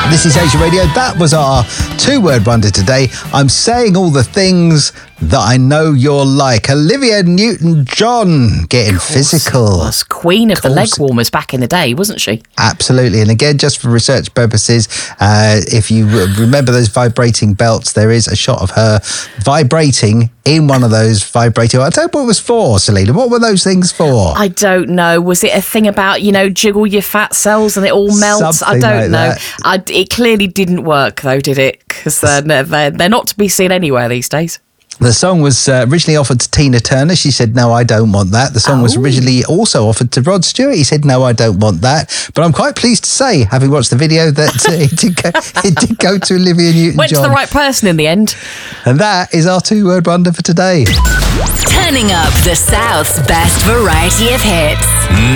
This is Asia Radio. That was our two-word wonder today. I'm saying all the things that I know you're like. Olivia Newton-John getting physical. Was queen of the leg warmers back in the day, wasn't she? Absolutely. And again, just for research purposes, if you remember those vibrating belts, there is a shot of her vibrating in one of those vibrating. I don't know what it was for, Selena. What were those things for? I don't know. Was it a thing about, jiggle your fat cells and it all melts? Something I don't know. that. It clearly didn't work, though, did it? Because they're not to be seen anywhere these days. The song was originally offered to Tina Turner. She said, no, I don't want that. The song was originally also offered to Rod Stewart. He said, no, I don't want that. But I'm quite pleased to say, having watched the video, that it did go to Olivia Newton-John. Went to the right person in the end. And that is our two-word wonder for today. Turning up the South's best variety of hits.